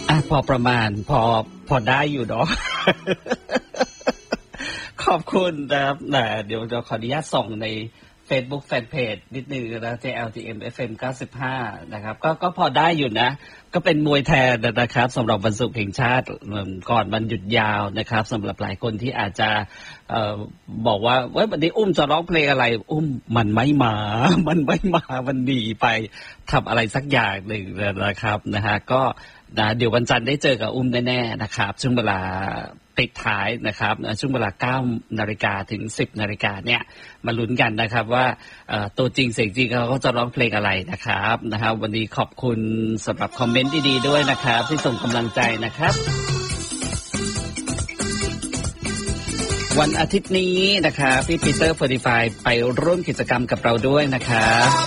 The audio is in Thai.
พอประมาณพอได้อยู่เนาะ ขอบคุณนะครับเดี๋ยวขออนุญาตส่งใน Facebook Fanpage นิดนึงนะ JLTM FM 95นะครับก็พอได้อยู่นะก็เป็นมวยแทนนะครับสำหรับวันศุกร์แห่งชาติก่อนวันหยุดยาวนะครับสำหรับหลายคนที่อาจจะบอกว่าวันนี้อุ้มจะร้องเพลงอะไรอุ้มมันไม่มามันหนีไปทำอะไรสักอย่างหนึ่งนะครับนะฮะก็เดี๋ยววันจันทร์ได้เจอกับอุ้มแน่ๆนะครับช่วงเวลาติดท้ายนะครับช่วงเวลา 9 นาฬิกาถึง 10 นาฬิกาเนี่ยมาลุ้นกันนะครับว่าตัวจริงเสียงจริงเขาจะร้องเพลงอะไรนะครับวันนี้ขอบคุณสำหรับคอมเมนต์ดีๆด้วยนะครับที่ส่งกำลังใจนะครับวันอาทิตย์นี้นะครับพี่ปีเตอร์45ไปร่วมกิจกรรมกับเราด้วยนะครับ